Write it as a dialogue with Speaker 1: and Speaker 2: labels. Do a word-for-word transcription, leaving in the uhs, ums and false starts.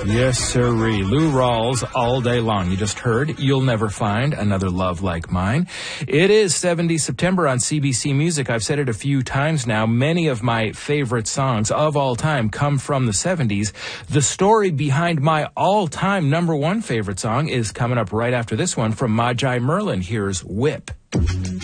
Speaker 1: Yes, sirree. Lou Rawls, All Day Long. You just heard You'll Never Find Another Love Like Mine. It is seventies September on C B C Music. I've said it a few times now. Many of my favorite songs of all time come from the seventies. The story behind my all-time number one favorite song is coming up right after this one from Magi Merlin. Here's Whip.